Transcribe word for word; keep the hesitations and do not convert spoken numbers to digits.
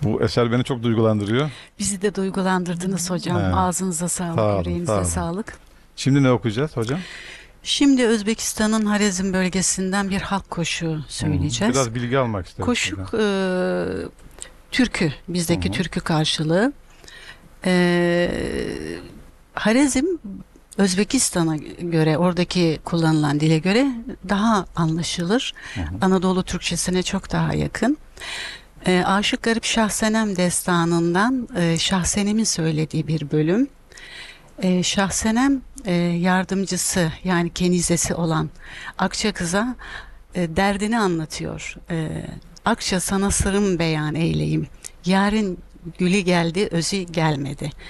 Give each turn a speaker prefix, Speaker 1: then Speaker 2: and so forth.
Speaker 1: Bu eser beni çok duygulandırıyor.
Speaker 2: Bizi de duygulandırdınız hocam.
Speaker 1: He,
Speaker 2: Ağzınıza sağlık,
Speaker 1: sağ olun, sağ
Speaker 2: yüreğinize
Speaker 1: olun.
Speaker 2: sağlık.
Speaker 1: Şimdi ne okuyacağız hocam?
Speaker 2: Şimdi Özbekistan'ın Harezm bölgesinden bir halk koşu
Speaker 1: Hı hı.
Speaker 2: söyleyeceğiz.
Speaker 1: Biraz bilgi almak isteriz hocam.
Speaker 2: Koşuk e, türkü,
Speaker 1: Hı
Speaker 2: bizdeki
Speaker 1: hı.
Speaker 2: türkü karşılığı. E, Harezm Özbekistan'a göre, oradaki kullanılan dile göre daha anlaşılır.
Speaker 1: Hı hı.
Speaker 2: Anadolu Türkçesine çok daha yakın. E, Aşık Garip Şahsenem destanından e, Şahsenem'in söylediği bir bölüm. E, Şahsenem e, yardımcısı yani kenizesi olan Akça kıza e, derdini anlatıyor. E, Akça sana sırrım beyan eyleyim. Yarın gülü geldi, özü gelmedi.